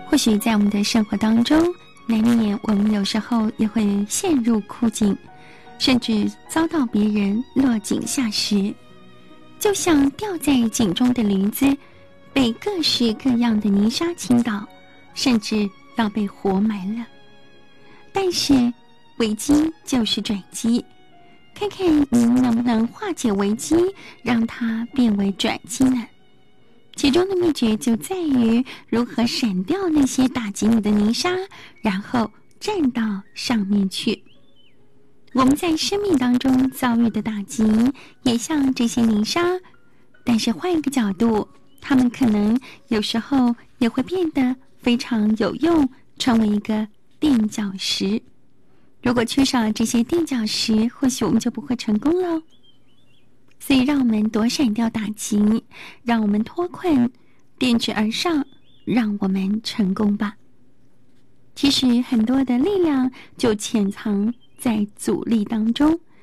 或许在我们的生活当中，难免我们有时候也会陷入困境，甚至遭到别人落井下石，就像掉在井中的驴子，被各式各样的泥沙倾倒，甚至要被活埋了。但是危机就是转机，看看您能不能化解危机，让它变为转机呢？其中的秘诀就在于如何闪掉那些打击你的泥沙，然后站到上面去。我们在生命当中遭遇的打击也像这些泥沙，但是换一个角度，它们可能有时候也会变得非常有用，成为一个垫脚石。如果缺少这些垫脚石，或许我们就不会成功了。所以让我们躲闪掉打击，让我们脱困，垫直而上，让我们成功吧。其实很多的力量就潜藏在阻力当中，